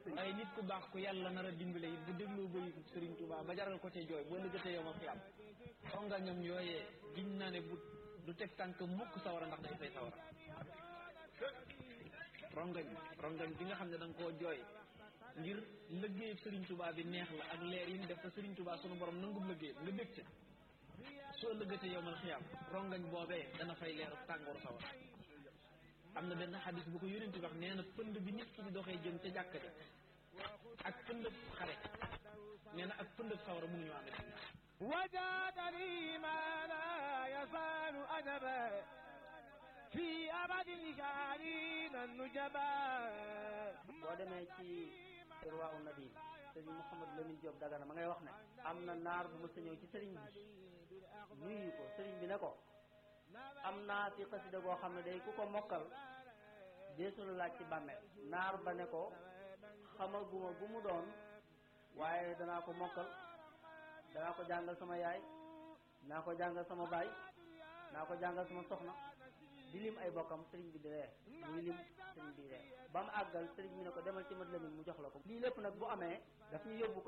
ay nit ku baax ku yàlla nar a dimbale it bu dégloo bëri Sëriñ Tuubaa ba jaral ko ca jooy boo lëggatee yow ma fi am rongañam yooyee giñ naa ne bu du teg tànk mukk sawara ndax day fay sawara rongañ bi nga xam ne da nga koo jooy ngir liggéey Sëriñ Tuubaa bi neex la ak leer yi mu def te Sëriñ Tuubaa sunu borom nangub liggéey nga bég ca soo lëggatee yow mal xiyaam rongañ boobee dana fay leeru tàngooru sawara am na benn xadis bu ko yonent bi wax nee na pënd bi nit ki di doxee jëm ca jàkka ja ak pëndëb xare nee na ak pëndëb sawara mënuñu ànd wajadani ma la yasalu ajaba fi abadin shaarina nujaba boo demee ci irwaa u nadim sëriñ Mouhamadou Lamine Diop Dagana ma ngay wax ne am na naar bu mës a ñëw ci sëriñ bi nuyu ko sëriñ bi ne ko am naa fi xasida goo xam ne day ku ko mokkal deesu la laaj ci bàmmeel naar ba ne ko xamaguma bu mu doon waaye danaa ko mokkal danaa ko jàngal sama yaay naa ko jàngal sama baay naa ko jàngal sama soxna di lim ay bokkam sëriñ bi di ree muy lim sëriñ bi ree ba mu àggal sëriñ bi ne ko demal ci mat lamin mu jox la ko lii lépp nag bu amee daf ñu yóbbu